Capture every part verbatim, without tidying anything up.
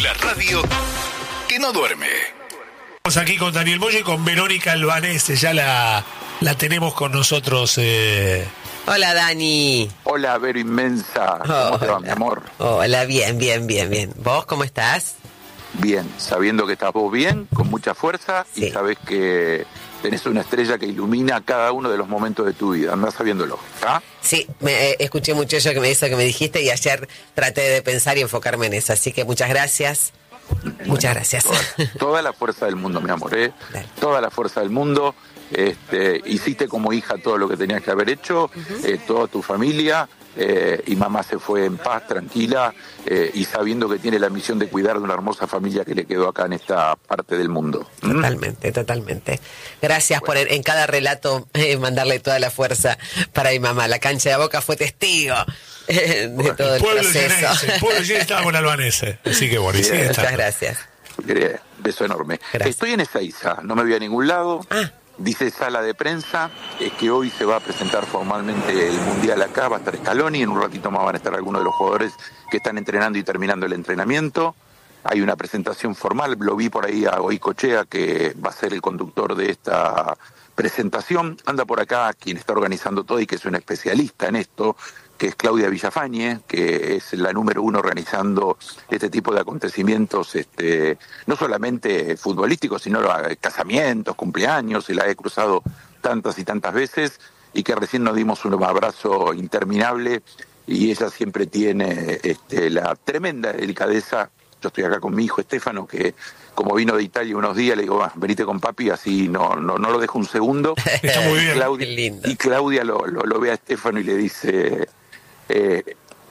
La radio que no duerme. Estamos aquí con Daniel Moyo y con Verónica Albanese, ya la, la tenemos con nosotros. Eh... Hola, Dani. Hola, Vero inmensa. ¿Cómo Hola. te va, mi amor? Hola, bien, bien, bien, bien. ¿Vos cómo estás? Bien, sabiendo que estás vos bien, con mucha fuerza, Sí. y sabés que tenés una estrella que ilumina cada uno de los momentos de tu vida. Andás sabiéndolo, ¿ah? Sí, me, eh, escuché mucho eso que me, eso que me dijiste y ayer traté de pensar y enfocarme en eso. Así que muchas gracias. Muchas gracias. Toda, toda la fuerza del mundo, mi amor, ¿eh? Dale. Toda la fuerza del mundo. Este, hiciste como hija todo lo que tenías que haber hecho, uh-huh. eh, toda tu familia, eh, y mamá se fue en paz, tranquila, eh, y sabiendo que tiene la misión de cuidar de una hermosa familia que le quedó acá en esta parte del mundo. Totalmente, ¿Mm? totalmente. Gracias bueno. por en, en cada relato eh, mandarle toda la fuerza para mi mamá. La cancha de Boca fue testigo eh, de bueno, todo el, el proceso. Llenese, el pueblo lleno estaba con Albanese, así que bueno, sí, muchas gracias. Bien, beso enorme. Gracias. Estoy en Ezeiza, no me voy a ningún lado. Ah. Dice sala de prensa, es que hoy se va a presentar formalmente el Mundial acá, va a estar Scaloni, en un ratito más van a estar algunos de los jugadores que están entrenando y terminando el entrenamiento. Hay una presentación formal, lo vi por ahí a Goicochea, que va a ser el conductor de esta presentación. Anda por acá quien está organizando todo y que es un especialista en esto, que es Claudia Villafañe, que es la número uno organizando este tipo de acontecimientos, este, no solamente futbolísticos, sino casamientos, cumpleaños, y la he cruzado tantas y tantas veces, y que recién nos dimos un abrazo interminable, y ella siempre tiene este, la tremenda delicadeza. Yo estoy acá con mi hijo Estefano, que como vino de Italia unos días, le digo, ah, venite con papi, así no no no lo dejo un segundo. Está muy bien. Claudia, Qué lindo. Y Claudia lo, lo, lo ve a Estefano y le dice... Eh,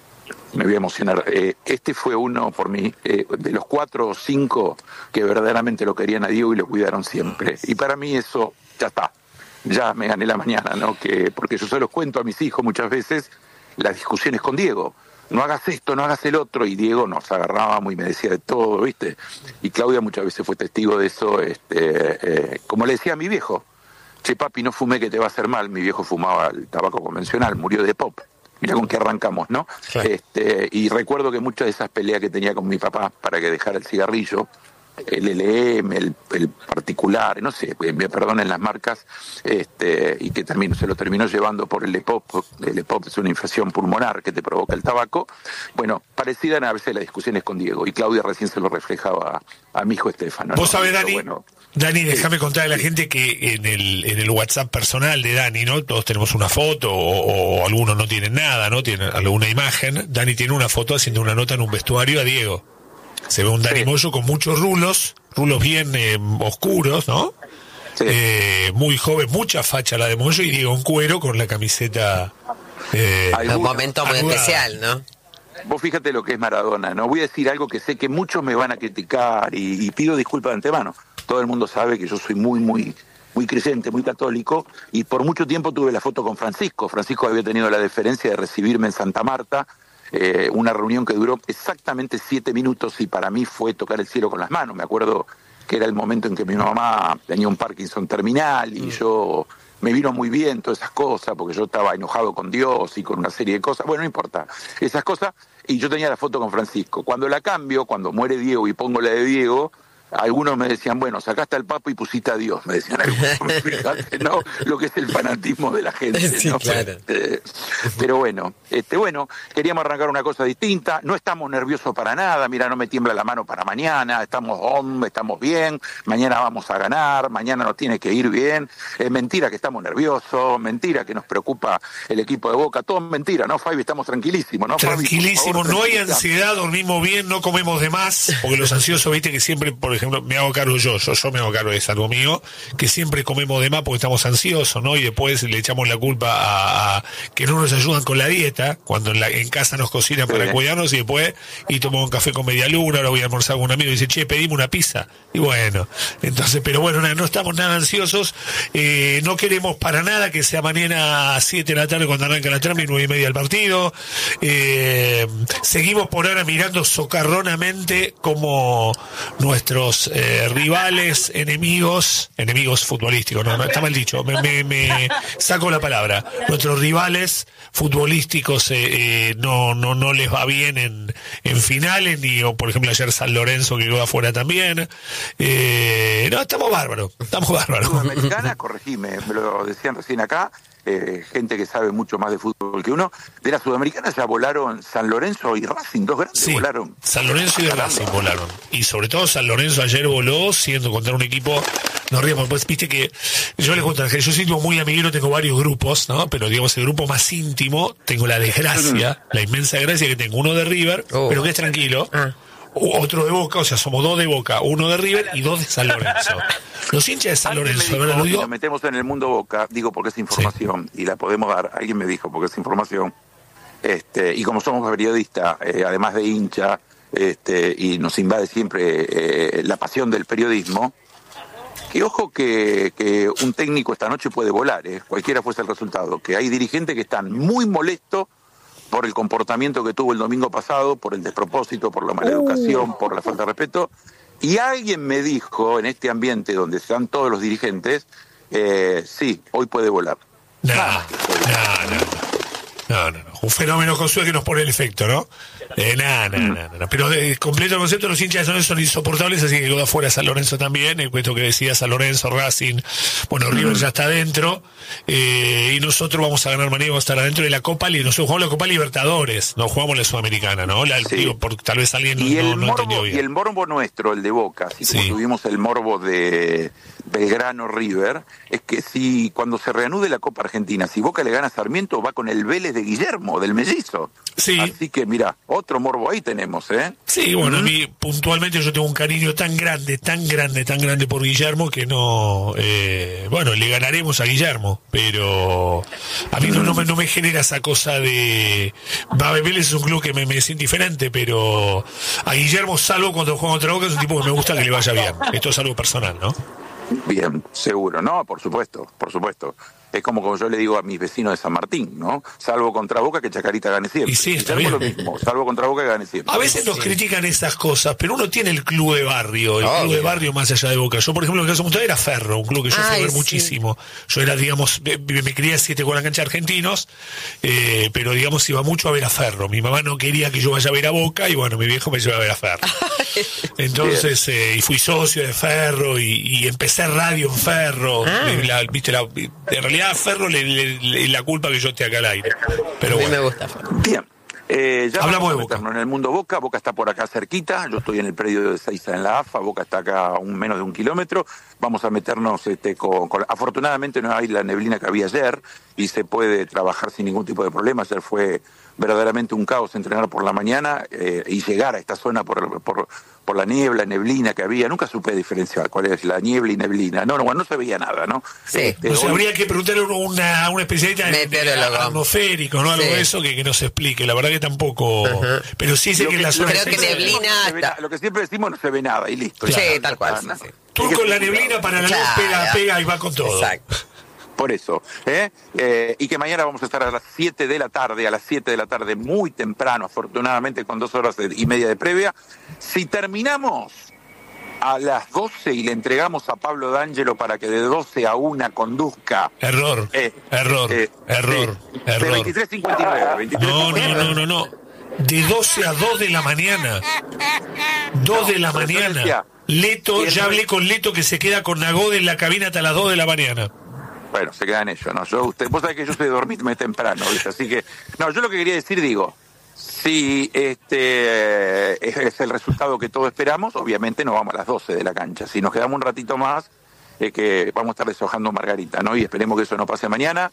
me voy a emocionar. Eh, este fue uno, por mí, eh, de los cuatro o cinco que verdaderamente lo querían a Diego y lo cuidaron siempre. Y para mí eso ya está. Ya me gané la mañana, ¿no? Que, porque yo se los cuento a mis hijos muchas veces las discusiones con Diego. No hagas esto, no hagas el otro. Y Diego nos agarrábamos y me decía de todo, ¿viste? Y Claudia muchas veces fue testigo de eso. Este, eh, como le decía a mi viejo, che, papi, no fumé que te va a hacer mal. Mi viejo fumaba el tabaco convencional, murió de pop. Mira con qué arrancamos, ¿no? Claro. Este, y recuerdo que muchas de esas peleas que tenía con mi papá para que dejara el cigarrillo, el L M, el, el particular, no sé, me perdonen las marcas, este, y que termino, se lo terminó llevando por el E P O P. El E P O P es una infección pulmonar que te provoca el tabaco. Bueno, parecían a veces las discusiones con Diego, y Claudia recién se lo reflejaba a, a mi hijo Estefano. Vos ¿no? sabés, Dani, bueno, Dani, déjame sí, contarle a la sí. gente que en el en el WhatsApp personal de Dani, ¿no? Todos tenemos una foto, o, o algunos no tienen nada, ¿no? Tienen alguna imagen. Dani tiene una foto haciendo una nota en un vestuario a Diego. Se ve un Dani sí. Moyo con muchos rulos, rulos bien eh, oscuros, ¿no? Sí. Eh, muy joven, mucha facha la de Moyo, y Diego en cuero con la camiseta. Eh, un momento muy anudada. Especial, ¿no? Vos fíjate lo que es Maradona, ¿no? Voy a decir algo que sé que muchos me van a criticar y, y pido disculpas de antemano. Todo el mundo sabe que yo soy muy, muy, muy creyente, muy católico, y por mucho tiempo tuve la foto con Francisco. Francisco había tenido la deferencia de recibirme en Santa Marta, eh, una reunión que duró exactamente siete minutos y para mí fue tocar el cielo con las manos. Me acuerdo que era el momento en que mi mamá tenía un Parkinson terminal y mm. yo... me vino muy bien todas esas cosas, porque yo estaba enojado con Dios y con una serie de cosas. Bueno, no importa, esas cosas. Y yo tenía la foto con Francisco. Cuando la cambio, cuando muere Diego y pongo la de Diego, algunos me decían, bueno, sacaste al Papa y pusiste a Dios, me decían algunos. Fíjate, ¿no? Lo que es el fanatismo de la gente, sí, ¿no? Claro. Eh, pero bueno, este, bueno, queríamos arrancar una cosa distinta. No estamos nerviosos para nada. Mira, no me tiembla la mano para mañana. Estamos on, estamos bien. Mañana vamos a ganar. Mañana nos tiene que ir bien. Es mentira que estamos nerviosos. Mentira que nos preocupa el equipo de Boca. Todo mentira, ¿no, Fabi? Estamos tranquilísimos, ¿no, Fabi? Tranquilísimos. No hay ansiedad, dormimos bien, no comemos de más. Porque los ansiosos, viste que siempre, por ejemplo, me hago cargo yo, yo, yo me hago cargo, es algo mío, que siempre comemos de más porque estamos ansiosos, ¿no? Y después le echamos la culpa a, a que no nos ayudan con la dieta, cuando en, la, en casa nos cocinan para sí. cuidarnos, y después, y tomamos un café con media luna, ahora voy a almorzar con un amigo y dice, che, pedimos una pizza. Y bueno, entonces, pero bueno, no, no estamos nada ansiosos, eh, no queremos para nada que sea mañana a siete de la tarde cuando arranca la trama y nueve y media del partido. Eh, seguimos por ahora mirando socarronamente como nuestros nuestros eh, rivales, enemigos, enemigos futbolísticos, no, no está mal dicho, me, me, me saco la palabra, nuestros rivales futbolísticos eh, eh, no, no, no les va bien en, en finales, ni o por ejemplo ayer San Lorenzo que quedó afuera también, eh, no, estamos bárbaros, estamos bárbaros. Sudamericana, corregime, me lo decían recién acá, eh, gente que sabe mucho más de fútbol que uno, de la Sudamericana ya volaron San Lorenzo y Racing, dos grandes sí, volaron. San Lorenzo y Racing volaron, y sobre todo San Lorenzo ayer voló siendo contra un equipo, no ríamos, pues viste que yo les cuento, yo siento muy amiguero, tengo varios grupos, ¿no? Pero digamos el grupo más íntimo, tengo la desgracia, la inmensa desgracia que tengo uno de River, oh. pero que es tranquilo, ah. otro de Boca, o sea, somos dos de Boca, uno de River y dos de San Lorenzo. Los hinchas de San Lorenzo, dijo, ¿verdad? Lo digo? Nos metemos en el mundo Boca, digo porque es información, sí. y la podemos dar, alguien me dijo porque es información, este, y como somos periodistas, eh, además de hincha, este, y nos invade siempre eh, la pasión del periodismo, que ojo que, que un técnico esta noche puede volar, eh, cualquiera fuese el resultado, que hay dirigentes que están muy molestos por el comportamiento que tuvo el domingo pasado, por el despropósito, por la mala educación, por la falta de respeto. Y alguien me dijo, en este ambiente donde están todos los dirigentes, eh, sí, hoy puede volar. No, ah, no, no, no, no, no. Un fenómeno Josué que nos pone el efecto, ¿no? Eh, no, no, no, no, no. Pero de completo el concepto, los hinchas de San Lorenzo son insoportables, así que quedó afuera San Lorenzo también, el puesto que decía San Lorenzo, Racing, bueno, River ya está adentro, eh, y nosotros vamos a ganar mañana, vamos a estar adentro de la Copa, y nosotros jugamos la Copa Libertadores, no jugamos la Sudamericana, ¿no? La, sí. digo, por, tal vez alguien y no, el no, no morbo, entendió bien. Y el morbo nuestro, el de Boca, así como sí. tuvimos el morbo de Belgrano River, es que si cuando se reanude la Copa Argentina, si Boca le gana a Sarmiento, va con el Vélez de Guillermo, del mellizo. Sí. Así que mira, otro morbo ahí tenemos, ¿eh? Sí, bueno, ¿Mm? a mí puntualmente yo tengo un cariño tan grande, tan grande, tan grande por Guillermo que no, eh, bueno, le ganaremos a Guillermo, pero a mí no, no, me, no me genera esa cosa de, Babe Vélez es un club que me, me es indiferente, pero a Guillermo, salvo cuando juega contra Boca, es un tipo que me gusta que le vaya bien. Esto es algo personal, ¿no? Bien, seguro, no, por supuesto, por supuesto. Es como como yo le digo a mis vecinos de San Martín, ¿no? Salvo contra Boca que Chacarita gane siempre. Y sí, está bien. Lo mismo, salvo contra Boca que gane siempre. A veces nos sí. critican esas cosas, pero uno tiene el club de barrio, el oh, club bien. de barrio más allá de Boca. Yo, por ejemplo, en el caso de Montada era Ferro, un club que yo fui a ver sí. muchísimo. Yo era, digamos, me, me crié siete con la cancha de Argentinos, eh, pero, digamos, iba mucho a ver a Ferro. Mi mamá no quería que yo vaya a ver a Boca y, bueno, mi viejo me llevó a ver a Ferro. Entonces, eh, y fui socio de Ferro y, y empecé radio en Ferro. Ah. La, viste, la, en realidad a Ferro le, le, le la culpa que yo esté acá al aire. Pero a mí bueno. me gusta Ferro. Bien. Eh, ya hablamos de Boca. En el mundo Boca, Boca está por acá cerquita, yo estoy en el predio de Ezeiza en la A F A, Boca está acá a un menos de un kilómetro, vamos a meternos este, con, con... Afortunadamente no hay la neblina que había ayer y se puede trabajar sin ningún tipo de problema. Ayer fue verdaderamente un caos entrenar por la mañana eh, y llegar a esta zona por, por, por la niebla, neblina que había. Nunca supe diferenciar cuál es la niebla y neblina. No, no, bueno, no se veía nada, ¿no? Sí. Este, o sea, hoy... habría que preguntarle a una, una especialista atmosférico, ¿no? Algo sí. de eso que, que nos explique. La verdad que tampoco... Uh-huh. Pero sí sé lo que en la zona... Creo que neblina... No está... Lo que siempre decimos, no se ve nada y listo. Sí, ya, tal cual. ¿no? Sí, sí. Tú con la neblina para la luz claro. pega, pega y va con todo. Exacto. Por eso, ¿eh? Eh, y que mañana vamos a estar a las siete de la tarde, a las siete de la tarde, muy temprano, afortunadamente con dos horas y media de previa. Si terminamos a las doce y le entregamos a Pablo D'Angelo para que de doce a una conduzca... Error, eh, error, eh, error, eh, error. De veintitrés cincuenta y nueve. No, no, no, no, no. De doce a dos de la mañana. dos de la no, mañana. Decía, Leto, ya hablé con Leto que se queda con Nagode en la cabina hasta las dos de la mañana. Bueno, se quedan ellos, ¿no? Yo, usted, vos sabés que yo soy de dormirme temprano, ¿viste? Así que, no, yo lo que quería decir, digo, si este es, es el resultado que todos esperamos, obviamente nos vamos a las doce de la cancha. Si nos quedamos un ratito más, es que vamos a estar deshojando Margarita, ¿no? Y esperemos que eso no pase mañana,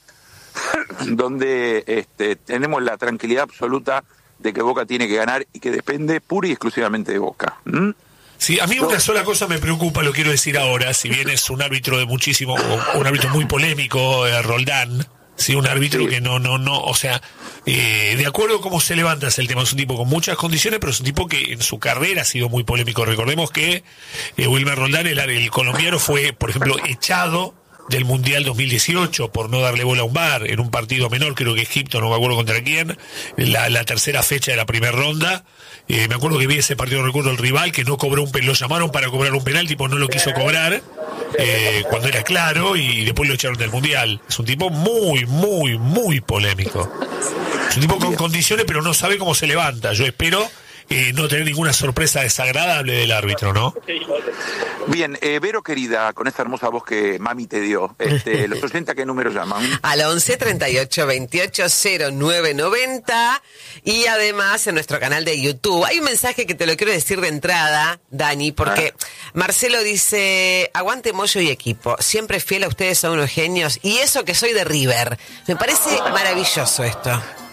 donde este, tenemos la tranquilidad absoluta de que Boca tiene que ganar y que depende pura y exclusivamente de Boca. ¿Mm? Sí, a mí una sola cosa me preocupa, lo quiero decir ahora, si bien es un árbitro de muchísimo, un árbitro muy polémico, eh, Roldán, sí, un árbitro sí. que no, no, no, o sea, eh, de acuerdo a cómo se levanta es el tema, es un tipo con muchas condiciones, pero es un tipo que en su carrera ha sido muy polémico. Recordemos que eh, Wilmer Roldán, el, el colombiano, fue, por ejemplo, echado del Mundial dos mil dieciocho por no darle bola a un bar en un partido menor, creo que Egipto, no me acuerdo contra quién, la, la tercera fecha de la primera ronda. Eh, me acuerdo que vi ese partido, recuerdo el rival que no cobró un penal, lo llamaron para cobrar un penal, tipo no lo quiso cobrar eh, cuando era claro, y después lo echaron del Mundial. Es un tipo muy, muy, muy polémico. Es un tipo con condiciones, pero no sabe cómo se levanta. Yo espero Eh, no tener ninguna sorpresa desagradable del árbitro, ¿no? Bien, eh, Vero querida, con esa hermosa voz que mami te dio, este, los oyentes, ¿a qué número llaman? Al once treinta y ocho veintiocho cero nueve noventa, y además en nuestro canal de YouTube. Hay un mensaje que te lo quiero decir de entrada, Dani, porque ah. Marcelo dice: aguante Moyo y equipo, siempre fiel a ustedes, son unos genios, y eso que soy de River. Me parece maravilloso esto.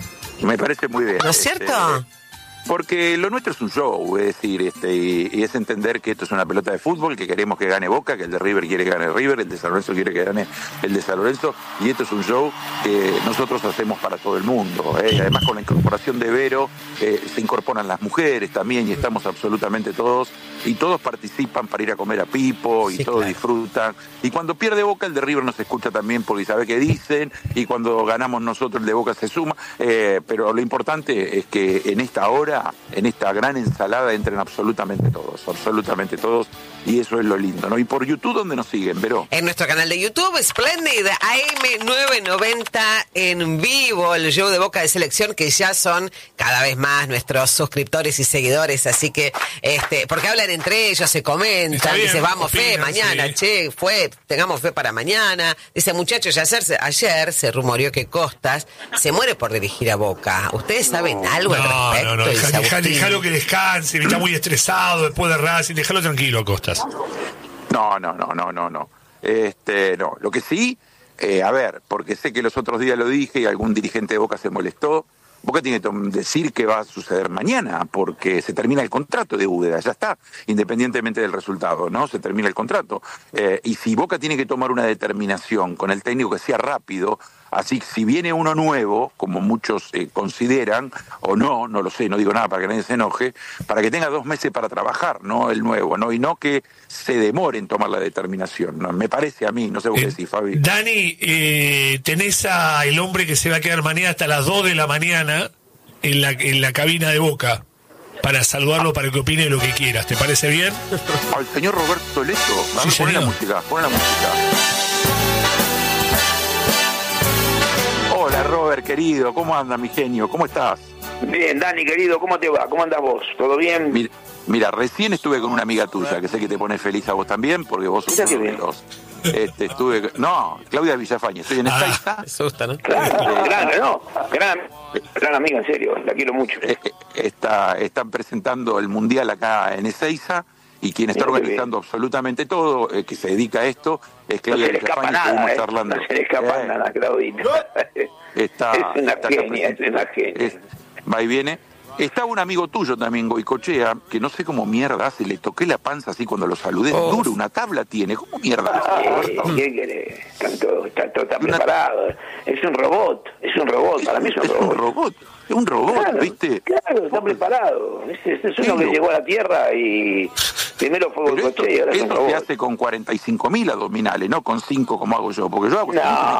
Me parece muy bien. ¿No es cierto? Este, Porque lo nuestro es un show, es decir, este, y, y es entender que esto es una pelota de fútbol, que queremos que gane Boca, que el de River quiere que gane River, el de San Lorenzo quiere que gane el de San Lorenzo, y esto es un show que nosotros hacemos para todo el mundo. ¿eh? Además, con la incorporación de Vero, eh, se incorporan las mujeres también, y estamos absolutamente todos, y todos participan para ir a comer a Pipo, y sí, todos claro. disfrutan. Y cuando pierde Boca, el de River nos escucha también porque sabe qué dicen, y cuando ganamos nosotros, el de Boca se suma, eh, pero lo importante es que en esta hora, en esta gran ensalada, entren absolutamente todos, absolutamente todos, y eso es lo lindo, ¿no? Y por YouTube, ¿dónde nos siguen, Vero? En nuestro canal de YouTube, Splendid A M novecientos noventa en vivo, el show de Boca de Selección, que ya son cada vez más nuestros suscriptores y seguidores, así que, este, porque hablan entre ellos, se comentan, dicen, vamos, opinan, fe, mañana, sí. che, fue, tengamos fe para mañana. Dice, muchachos, ayer, ayer se rumoreó que Costas se muere por dirigir a Boca. ¿Ustedes saben algo no, al respecto? No, no, no. Dejalo, dejalo que descanse, está muy estresado después de Racing, déjalo tranquilo, Costas. No, no, no, no, no, no. Este, no. Lo que sí, eh, a ver, porque sé que los otros días lo dije y algún dirigente de Boca se molestó. Boca tiene que decir qué va a suceder mañana, porque se termina el contrato de Úbeda, ya está, independientemente del resultado, ¿no? Se termina el contrato. Eh, y si Boca tiene que tomar una determinación con el técnico que sea rápido, así que si viene uno nuevo, como muchos eh, consideran, o no, no lo sé, no digo nada para que nadie se enoje, para que tenga dos meses para trabajar, ¿no? El nuevo, ¿no? Y no que se demore en tomar la determinación, ¿no? Me parece a mí, no sé vos qué decís, Fabi. Dani, eh, tenés a el hombre que se va a quedar mañana hasta las dos de la mañana en la, en la cabina de Boca para saludarlo, para que opine lo que quieras. ¿Te parece bien? Al señor Roberto Leto. Vamos, sí, poné la música, poné la música. Hola, Robert, querido. ¿Cómo anda, mi genio? ¿Cómo estás? Bien, Dani, querido. ¿Cómo te va? ¿Cómo andas vos? ¿Todo bien? Mira, mira recién estuve con una amiga tuya, que sé que te pone feliz a vos también, porque vos sos uno de los... Este, estuve... No, Claudia Villafañe. Estoy en ah, Ezeiza. Asusta, ¿no? Claro, gran, no. Gran, gran amiga, en serio. La quiero mucho. Eh, está, están presentando el Mundial acá en Ezeiza, y quien está Mira organizando absolutamente todo, eh, que se dedica a esto, es Claudia no se le escapa Villafañe. Nada, eh. charlando. No se le escapa eh. nada, Claudita. Está, es una está genia, es una genia. Es, va y viene. Estaba un amigo tuyo también, Goicochea, que no sé cómo mierda hace, le toqué la panza así cuando lo saludé. Oh. Duro, una tabla tiene. ¿Cómo mierda hace? Ah, ¿qué querés? Está todo, está todo está preparado. Es un robot, es un robot. Es, Para mí es un es robot. un robot. Es un robot, claro, ¿viste? Claro, está preparado. Es, es uno que llegó a la Tierra y primero fue Goicochea y ahora es un robot. Eso se hace con cuarenta y cinco mil abdominales, no con cinco como hago yo, porque yo hago no,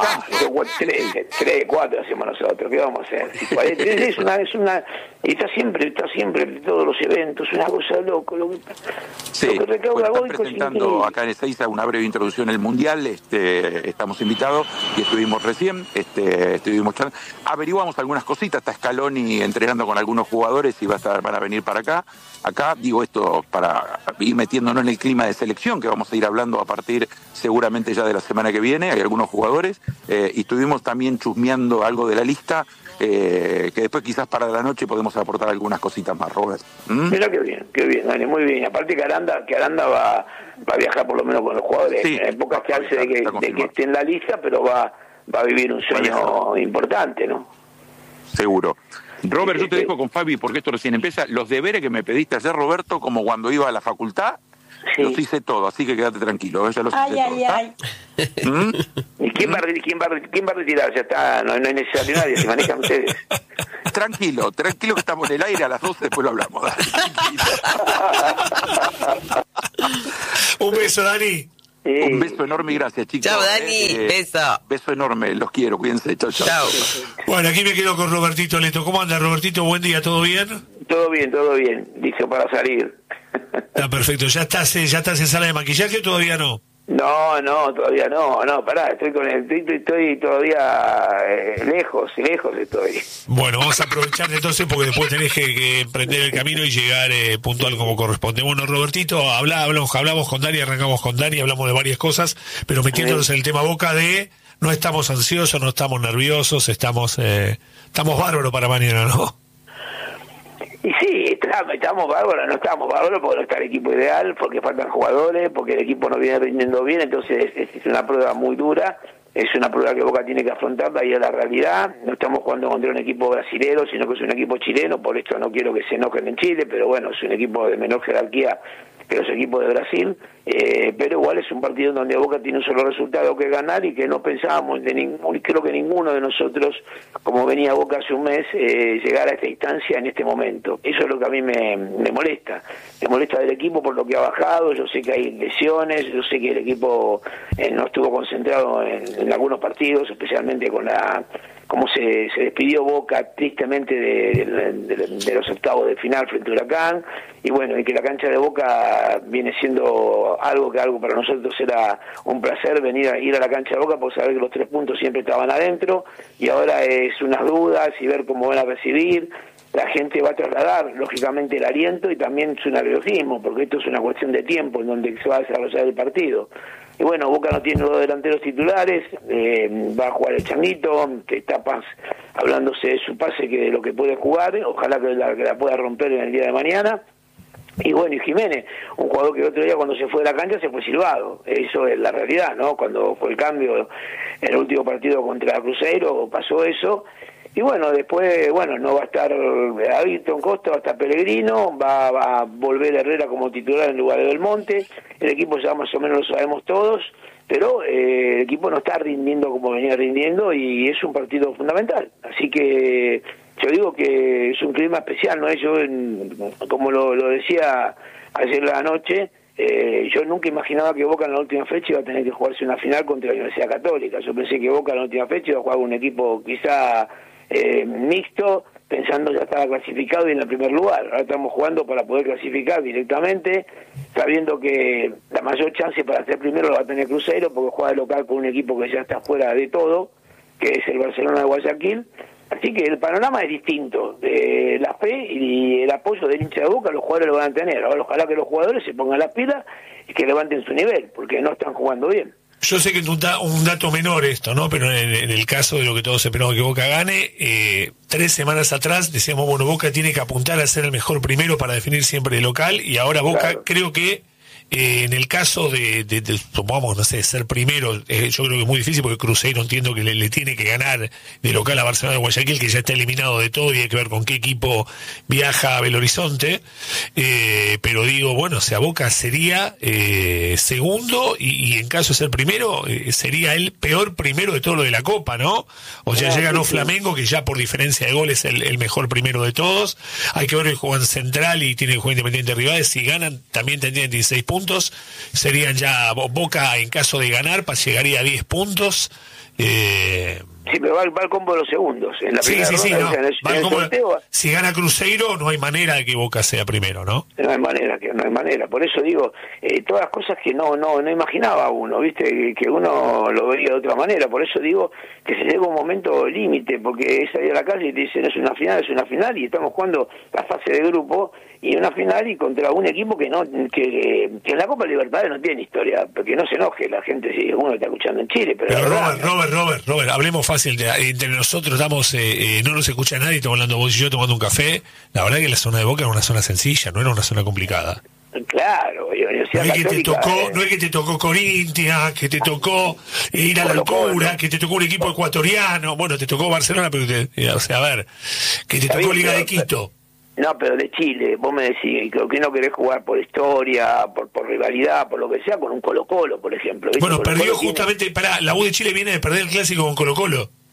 tres, tres, cuatro hacemos nosotros. ¿Qué vamos a hacer? Si es una, es una, está siempre, está siempre en todos los eventos, una cosa loco. Lo que, sí, lo que recauda pues Goico presentando acá en Ezeiza una breve introducción al Mundial. Este, estamos invitados y estuvimos recién, este, estuvimos charlando. Averiguamos algunas cositas, está Scaloni entrenando con algunos jugadores y va a estar, van a venir para acá. Acá digo esto para ir metiéndonos en el clima de selección, que vamos a ir hablando a partir seguramente ya de la semana que viene. Hay algunos jugadores eh, y estuvimos también chusmeando algo de la lista, eh, que después quizás para la noche podemos aportar algunas cositas más, Robert. ¿Mm? Mira qué bien, qué bien, Dani, muy bien. Aparte que Aranda, que Aranda va, va a viajar por lo menos con los jugadores. Sí, hay pocas chances de que, de que esté en la lista, pero va, va a vivir un sueño importante, ¿no? Seguro. Robert, yo te dejo con Fabi porque esto recién empieza. Los deberes que me pediste ayer, Roberto, como cuando iba a la facultad, sí. Los hice todo, así que quédate tranquilo. Ya los ay, hice ay, todo, ay. ¿Mm? ¿Y quién va, a, quién, va, quién va a retirar? Ya está, no, no es necesario nadie, se manejan ustedes. Tranquilo, tranquilo que estamos en el aire, a las doce después lo hablamos. Dale, un beso, Dani. Sí. Un beso enorme y gracias, chicos. Chao, Dani, eh, beso. Beso enorme, los quiero, cuídense. Chao, chao. Chao. Bueno, aquí me quedo con Robertito Leto. ¿Cómo anda, Robertito? Buen día, ¿todo bien? Todo bien, todo bien. Dice para salir. Está perfecto. ¿Ya estás, eh, ya estás en sala de maquillaje o todavía no? No, no, todavía no, no, pará, estoy con el, estoy, estoy todavía eh, lejos, lejos estoy. Bueno, vamos a aprovechar entonces porque después tenés que, que emprender el camino y llegar eh, puntual como corresponde. Bueno, Robertito, habla, hablamos, hablamos con Dani, arrancamos con Dani, hablamos de varias cosas, pero metiéndonos en el tema Boca de no estamos ansiosos, no estamos nerviosos, estamos eh, estamos bárbaros para mañana, ¿no? Y sí, estamos, estamos bárbaros, no estamos bárbaros porque no está el equipo ideal, porque faltan jugadores, porque el equipo no viene rindiendo bien, entonces es, es una prueba muy dura, es una prueba que Boca tiene que afrontarla y es la realidad. No estamos jugando contra un equipo brasilero, sino que es un equipo chileno, por esto no quiero que se enojen en Chile, pero bueno, es un equipo de menor jerarquía que los equipos de Brasil, eh, pero igual es un partido donde Boca tiene un solo resultado que ganar y que no pensábamos, de ningún, creo que ninguno de nosotros, como venía Boca hace un mes, eh, llegar a esta instancia en este momento. Eso es lo que a mí me, me molesta. Me molesta del equipo por lo que ha bajado, yo sé que hay lesiones, yo sé que el equipo eh, no estuvo concentrado en, en algunos partidos, especialmente con la cómo se, se despidió Boca tristemente de, de, de, de los octavos de final frente a Huracán, y bueno, y que la cancha de Boca viene siendo algo que algo para nosotros era un placer venir a ir a la cancha de Boca por saber que los tres puntos siempre estaban adentro, y ahora es unas dudas y ver cómo van a recibir. La gente va a trasladar, lógicamente, el aliento y también su nerviosismo, porque esto es una cuestión de tiempo en donde se va a desarrollar el partido. Y bueno, Boca no tiene los delanteros titulares, eh, va a jugar el Changuito, que está pas, hablándose de su pase, que de lo que puede jugar, ojalá que la, que la pueda romper en el día de mañana. Y bueno, y Jiménez, un jugador que el otro día cuando se fue de la cancha se fue silbado, eso es la realidad, ¿no? Cuando fue el cambio en el último partido contra Cruzeiro pasó eso. Y bueno, después, bueno, no va a estar Ayrton Costa, va a estar Pellegrino, va, va a volver Herrera como titular en lugar de Belmonte, el equipo ya más o menos lo sabemos todos, pero eh, el equipo no está rindiendo como venía rindiendo y es un partido fundamental. Así que yo digo que es un clima especial, ¿no? Yo, como lo, lo decía ayer la noche, Eh, yo nunca imaginaba que Boca en la última fecha iba a tener que jugarse una final contra la Universidad Católica. Yo pensé que Boca en la última fecha iba a jugar un equipo quizá eh, mixto, pensando ya estaba clasificado y en el primer lugar. Ahora estamos jugando para poder clasificar directamente, sabiendo que la mayor chance para ser primero lo va a tener Cruzeiro, porque juega de local con un equipo que ya está fuera de todo, que es el Barcelona de Guayaquil. Así que el panorama es distinto. Eh, la fe y el apoyo del hincha de Boca los jugadores lo van a tener. Ahora ojalá que los jugadores se pongan las pilas y que levanten su nivel, porque no están jugando bien. Yo sé que es un, da, un dato menor esto, ¿no? Pero en, en el caso de lo que todos esperamos que Boca gane, eh, tres semanas atrás decíamos, bueno, Boca tiene que apuntar a ser el mejor primero para definir siempre el local, y ahora Boca claro. creo que Eh, en el caso de, de, de, supongamos, no sé, ser primero, eh, yo creo que es muy difícil porque Cruzeiro entiendo que le, le tiene que ganar de local a Barcelona de Guayaquil, que ya está eliminado de todo y hay que ver con qué equipo viaja a Belo Horizonte, eh, pero digo, bueno, o sea, Boca sería eh, segundo y, y en caso de ser primero, eh, sería el peor primero de todo lo de la Copa, ¿no? O sea, no, llega no Flamengo, que ya por diferencia de goles es el, el mejor primero de todos, hay que ver que juegan Central y tiene que jugar Independiente Rivadavia, si ganan también tendrían dieciséis puntos, serían ya Boca en caso de ganar, llegaría a diez puntos. Eh... Sí, pero va, va al combo de los segundos. En la sí, primera sí, sí, ronda, no. o sea, en el, va en el como, sorteo, si gana Cruzeiro, no hay manera de que Boca sea primero, ¿no? No hay manera, que no hay manera. Por eso digo, eh, todas las cosas que no no no imaginaba uno, ¿viste? Que uno lo veía de otra manera. Por eso digo que se llega un momento límite, porque es salir a la calle y te dicen es una final, es una final, y estamos jugando la fase de grupo y una final y contra un equipo que no que, que en la Copa Libertadores no tiene historia, porque no se enoje la gente si uno está escuchando en Chile. Pero, pero verdad, Robert, Robert, Robert, Robert, hablemos fácil, de, entre nosotros estamos, eh, eh, no nos escucha nadie, estamos hablando vos y yo tomando un café. La verdad que la zona de Boca era una zona sencilla, no era una zona complicada. Claro, no es que te tocó, eh. no es que te tocó Corinthians, que te tocó ir a la altura, que te tocó un equipo ecuatoriano, bueno, te tocó Barcelona, pero te, o sea, a ver, que te tocó Liga de Quito. No, pero de Chile, vos me decís, creo que no querés jugar por historia, por, por rivalidad, por lo que sea, con un Colo-Colo, por ejemplo. ¿Viste? Bueno, Colo-Colo perdió tiene... justamente, para la U de Chile viene de perder el clásico con Colo-Colo.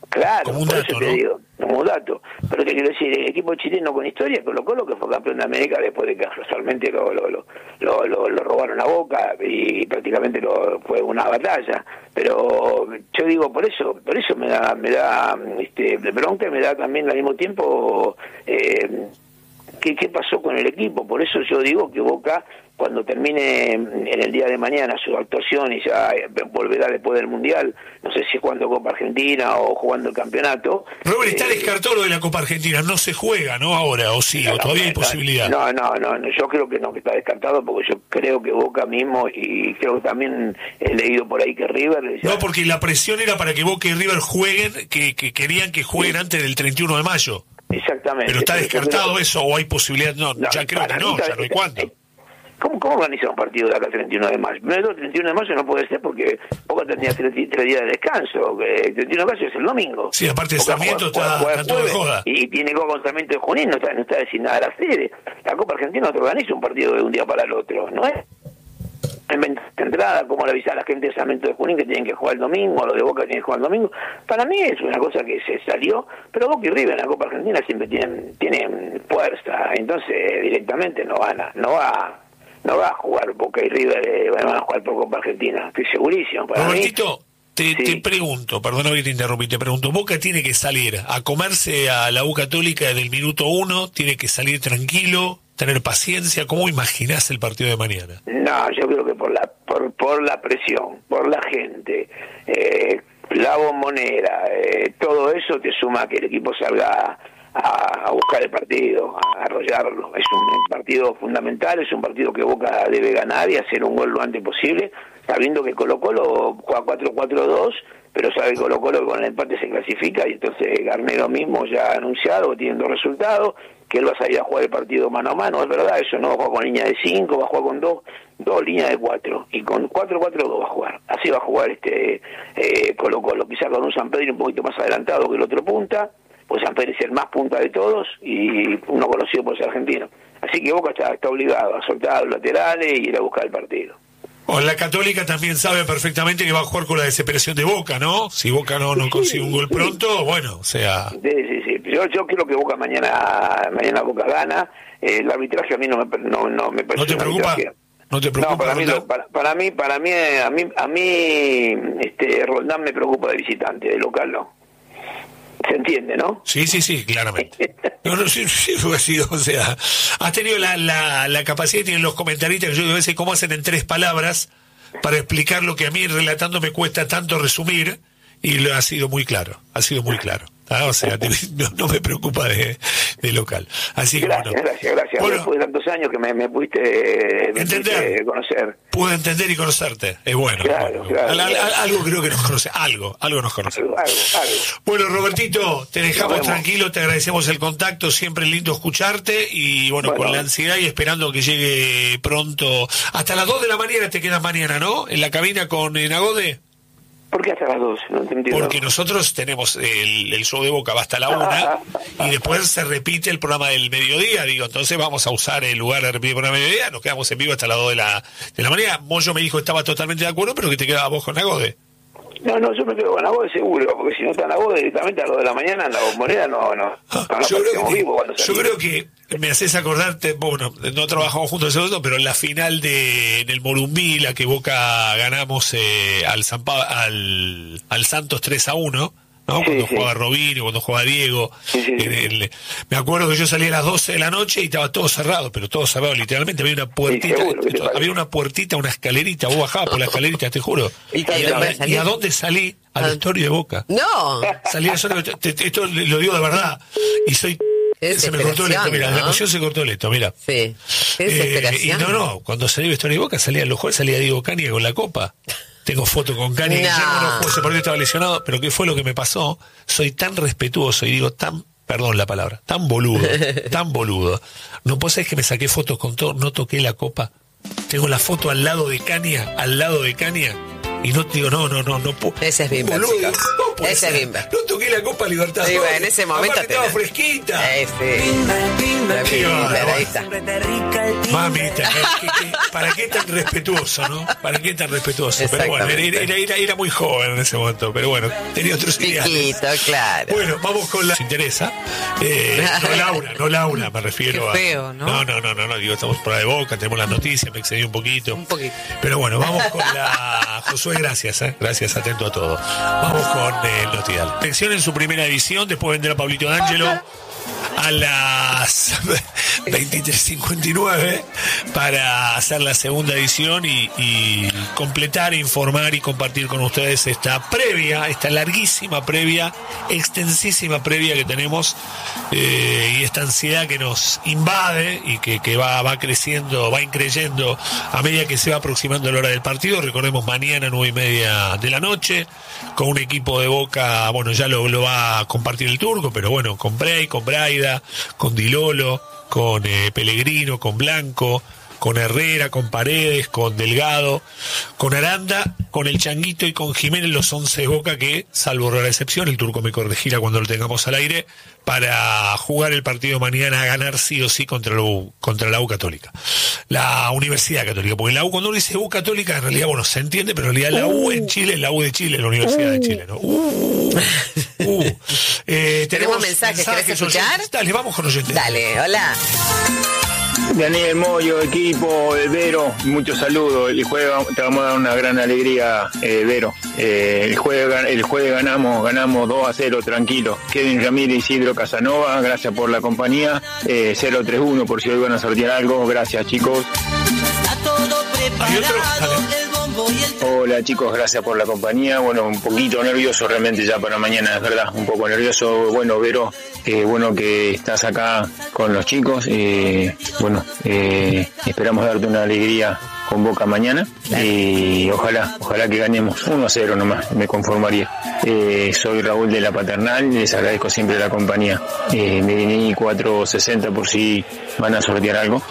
Claro, como un por dato, eso te ¿no? digo, como un dato. Pero te quiero decir, el equipo chileno con historia, Colo Colo, que fue campeón de América después de que casualmente lo, lo, lo, lo, lo, lo robaron a Boca y prácticamente lo, fue una batalla. Pero yo digo, por eso por eso me da me da este bronca y me da también al mismo tiempo eh, ¿qué, qué pasó con el equipo. Por eso yo digo que Boca, cuando termine en el día de mañana su actuación y ya volverá después del Mundial, no sé si jugando Copa Argentina o jugando el campeonato. Robert, está eh, descartado lo de la Copa Argentina, no se juega, ¿no? Ahora, o sí, no, o todavía no, hay posibilidad. No, no, no, no, yo creo que no, que está descartado, porque yo creo que Boca mismo, y creo que también he leído por ahí que River... Ya... No, porque la presión era para que Boca y River jueguen, que, que querían que jueguen sí. antes del treinta y uno de mayo. Exactamente. Pero está descartado creo... eso, o hay posibilidad, no, no ya creo que no, ya no hay cuánto. ¿Cómo, ¿Cómo organiza un partido de acá el treinta y uno de mayo? Primero, el treinta y uno de mayo no puede ser porque Boca tenía tres, tres días de descanso. El treinta y uno de mayo es el domingo. Sí, aparte de Boca Sarmiento juega, está, juega, está todo de joda. Y tiene Copa con Sarmiento de Junín, no está, no está designada la sede. La Copa Argentina no te organiza un partido de un día para el otro, ¿no es? En venta de entrada, como le avisar a la gente de Sarmiento de Junín que tienen que jugar el domingo, o los de Boca tienen que jugar el domingo. Para mí es una cosa que se salió, pero Boca y River en la Copa Argentina siempre tienen tienen fuerza, entonces directamente no van a, no va no va a jugar Boca y River, eh, van a jugar por Copa Argentina, estoy segurísimo. Para Robertito, mí, te, sí. te pregunto, perdona que te interrumpí, te pregunto, Boca tiene que salir a comerse a la U Católica desde el minuto uno, tiene que salir tranquilo, tener paciencia. ¿Cómo imaginás el partido de mañana? No, yo creo que por la por, por la presión, por la gente, eh, la bombonera, eh, todo eso te suma a que el equipo salga a, a buscar el partido, a arrollarlo. Es un partido fundamental, es un partido que Boca debe ganar y hacer un gol lo antes posible, sabiendo que Colo Colo juega cuatro cuatro dos, pero sabe Colo Colo que con el empate se clasifica, y entonces Garnero mismo ya ha anunciado, teniendo resultados, que él va a salir a jugar el partido mano a mano. Es verdad, eso no va a jugar con línea de cinco, va a jugar con dos, dos líneas de cuatro, y con cuatro cuatro dos va a jugar. Así va a jugar este eh, Colo Colo, quizá con un San Pedro un poquito más adelantado que el otro punta, pues San Pedro es el más punta de todos y uno conocido por ser argentino. Así que Boca está, está obligado a soltar los laterales y ir a buscar el partido. O la Católica también sabe perfectamente que va a jugar con la desesperación de Boca, ¿no? Si Boca no, no consigue un gol pronto, bueno, o sea... Sí, sí, sí. Yo, yo creo que Boca mañana mañana Boca gana. Eh, el arbitraje a mí no me, no, no me parece... ¿No te preocupa? ¿No te preocupa? No, para mí, lo, para, para mí, para mí, a mí, a mí este, Roldán me preocupa de visitante, de local no. ¿Se entiende, no? Sí, sí, sí, claramente. No, no, sí, sí, fue así, o sea, has tenido la, la, la capacidad, tienen los comentaristas, que yo a veces cómo hacen en tres palabras para explicar lo que a mí relatando me cuesta tanto resumir, y lo ha sido muy claro, ha sido muy claro. ¿Ah? O sea, te, no, no me preocupa de, de local. Así que gracias, bueno. Gracias, gracias. Bueno, después de tantos años que me, me pudiste, me entender, pudiste conocer. Pude entender y conocerte. Es bueno. Claro, bueno. claro, Al, al, claro. algo creo que nos conoce. Algo, algo nos conoce. Algo, algo, algo. Bueno, Robertito, te dejamos tranquilo, te agradecemos el contacto, siempre lindo escucharte y bueno, bueno, con la ansiedad y esperando que llegue pronto. Hasta las dos de la mañana te quedas mañana, ¿no? En la cabina con Nagode. ¿Por qué hasta las dos? No te entiendo. Porque nosotros tenemos el, el show de Boca, va hasta la una, y después se repite el programa del mediodía, digo, entonces vamos a usar el lugar de repetir el programa del mediodía, nos quedamos en vivo hasta las dos de la, de la mañana. Moyo me dijo que estaba totalmente de acuerdo, pero que te quedaba vos con Nagode. No, no, yo me quedo con Nagode seguro, porque si no está Nagode directamente a lo de la mañana en la bombonera, no, no. Ah, no, no yo, creo que, vivo yo creo que me haces acordarte, bueno, no trabajamos juntos en eso, pero en la final de en el Morumbí, la que Boca ganamos eh, al, San pa- al al Santos tres a uno, ¿no? Sí, cuando sí. jugaba Robinho, cuando jugaba Diego. Sí, sí, sí. En el- me acuerdo que yo salí a las doce de la noche y estaba todo cerrado, pero todo cerrado, literalmente. Había una puertita, Sí, seguro, ¿qué te esto, había parece? una puertita, una escalerita, vos bajabas por la escalerita, te juro. ¿Y ¿Y, qué, a, dónde y salí? a dónde salí? Al Ah. vestuario de Boca. No. Salí a solo, te- te- esto lo digo de verdad. Y soy... Qué Se me cortó el esto, mira, desesperación, la ¿no? emoción se cortó el esto, mira. Sí. Qué Eh, y desesperación. no, no, cuando salí de vestuario de Boca, salía los jueves, salía Diego Caña con la copa. Tengo foto con Caña, No. Guillermo no jugó, ese partido estaba lesionado, pero ¿qué fue lo que me pasó? Soy tan respetuoso y digo tan, perdón la palabra, tan boludo, tan boludo. No puedo ser que me saqué fotos con todo, no toqué la copa. Tengo la foto al lado de Caña, al lado de Caña, y no digo, no, no, no, no puedo. Ese es Bimber, Boludo, chicos. no puede Ese ser. es Bimber. No toqué la Copa Libertadores. Sí, bueno, en ese momento Aparte estaba tenés. fresquita. Eh, sí. La Qué Bimber, bárbaro. ahí está. Mamita, ¿qué- qué- ¿para qué tan respetuoso, no? ¿Para qué tan respetuoso? Pero bueno, era, era, era, era muy joven en ese momento, pero bueno, tenía otros ideales. Chiquito, claro. Bueno, vamos con la... ¿Se interesa? Eh, no Laura, no Laura, me refiero Qué feo, a... ¿no? No, no, no, no, no, digo, estamos por la de Boca, tenemos las noticias, me excedí un poquito. Un poquito. Pero bueno, vamos con la... Josué, gracias, ¿eh? Gracias, atento a todo. Vamos con eh, el Notidal. Selección en su primera edición, después vendrá Pablito D'Angelo a las veintitrés cincuenta y nueve para hacer la segunda edición y, y completar, informar y compartir con ustedes esta previa, esta larguísima previa, extensísima previa que tenemos eh, y esta ansiedad que nos invade y que, que va, va creciendo, va increyendo a medida que se va aproximando la hora del partido. Recordemos, mañana nueve y media de la noche, con un equipo de Boca, bueno, ya lo, lo va a compartir el Turco, pero bueno, con Bray, con Braida, con Dilolo, con eh, Pellegrino, con Blanco, con Herrera, con Paredes, con Delgado, con Aranda, con el Changuito y con Jiménez, los once de Boca que, salvo rara excepción, el Turco me corregirá cuando lo tengamos al aire, para jugar el partido mañana a ganar sí o sí contra la U, contra la U Católica. La Universidad Católica, porque la U, cuando uno dice U Católica, en realidad, bueno, se entiende, pero en realidad la U en Chile es la U de Chile, la Universidad de Chile, ¿no? Uh, uh. Eh, Tenemos mensajes, ¿querés escuchar? oyentes. Dale, vamos con oyentes. Dale, hola. Daniel Moyo, equipo, eh, Vero, muchos saludos. El jueves te vamos a dar una gran alegría, eh, Vero. Eh, el, jueves, el jueves ganamos, ganamos dos a cero, tranquilo. Kevin Ramírez, Isidro Casanova, gracias por la compañía. Eh, cero tres uno por si hoy van a sortear algo, gracias chicos. Hay otro, dale. Hola chicos, gracias por la compañía. Bueno, un poquito nervioso realmente ya para mañana, es verdad, un poco nervioso. Bueno, Vero, eh, bueno que estás acá con los chicos. Eh, bueno, eh, esperamos darte una alegría con Boca mañana y ojalá, ojalá que ganemos uno a cero nomás, me conformaría. Eh, soy Raúl de la Paternal, les agradezco siempre la compañía. Eh, me viní cuatro sesenta por si van a sortear algo.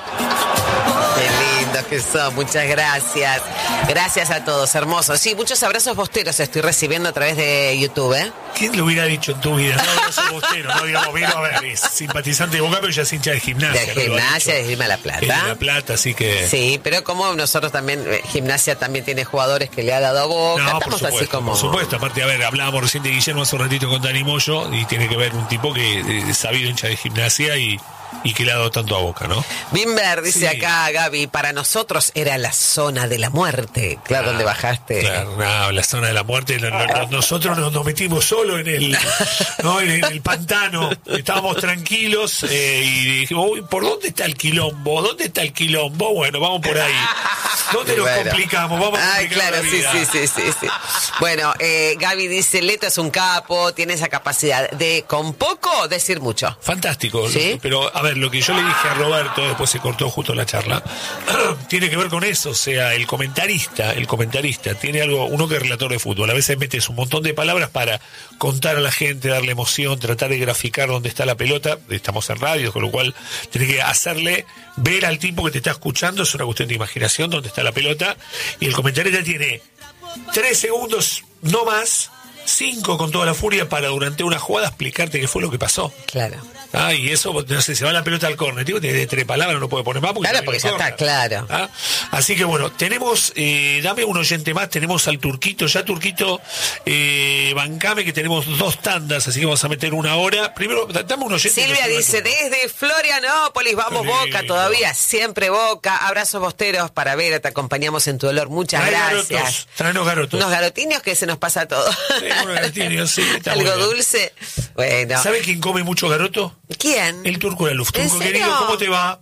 Qué lindos que son, muchas gracias. Gracias a todos, hermosos. Sí, muchos abrazos bosteros estoy recibiendo a través de YouTube, ¿eh? ¿Quién lo hubiera dicho en tu vida? No, no soy bostero, no digamos, Vero, a ver, es simpatizante de Boca, pero ya es hincha de Gimnasia. De ¿no? Lo ha Gimnasia, dicho. de Irma La Plata. Es de La Plata, así que... Sí, pero como nosotros también, eh, Gimnasia también tiene jugadores que le ha dado a Boca, No, por estamos supuesto, así como... por supuesto. Aparte, a ver, hablábamos recién de Guillermo hace un ratito con Dani Moyo y tiene que ver un tipo que eh, es sabido hincha de Gimnasia y, y que le ha dado tanto a Boca, ¿no? Bimber dice Sí. acá, Gaby, para nosotros era la zona de la muerte. Claro, donde bajaste. Claro, no, la zona de la muerte, no, no, no, nosotros nos, nos metimos solo en el, ¿no? en, el, en el pantano, estábamos tranquilos eh, y dijimos, uy, ¿por dónde está el quilombo? ¿Dónde está el quilombo? Bueno, vamos por ahí. ¿Dónde nos Bueno. complicamos? Vamos a Ay, complicar claro, la sí, vida. sí, sí, sí, sí. Bueno, eh, Gaby dice, Leto es un capo, tiene esa capacidad de con poco decir mucho. Fantástico, ¿Sí? pero a ver, lo que yo le dije a Roberto, después se cortó justo la charla, tiene que ver con eso, o sea, el comentarista, el comentarista tiene algo, uno que es relator de fútbol, a veces metes un montón de palabras para contar a la gente, darle emoción, tratar de graficar dónde está la pelota, estamos en radio, con lo cual tiene que hacerle ver al tipo que te está escuchando, es una cuestión de imaginación, dónde está la pelota, y el comentarista tiene tres segundos, no más, cinco con toda la furia para durante una jugada explicarte qué fue lo que pasó. Claro. Ah, y eso, no sé, se va la pelota al córner, tipo, tiene tres palabras, no puede poner más. Claro, porque ya está, claro. ¿Ah? Así que bueno, tenemos, eh, dame un oyente más, tenemos al Turquito, ya Turquito, eh, bancame que tenemos dos tandas, así que vamos a meter una hora. Primero, dame un oyente. Silvia que nos dice, suma el turno. desde Florianópolis, vamos Qué Boca, lindo. todavía, siempre Boca. Abrazos bosteros para ver, te acompañamos en tu dolor. Muchas Trae gracias. garotos, traenos garotos. Unos garotinos que se nos pasa todo. Sí, unos garotinos, sí, está muy Algo bien. dulce. Bueno. ¿Sabe quién come mucho garoto? ¿Quién? El Turco de la Luz. ¿En Turco serio? querido, ¿cómo te va?